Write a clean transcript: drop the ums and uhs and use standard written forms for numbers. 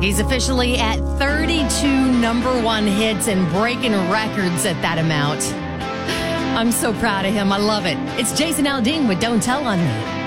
He's officially at 32 number one hits and breaking records at that amount. I'm so proud of him. I love it. It's Jason Aldean with Don't Tell on Me.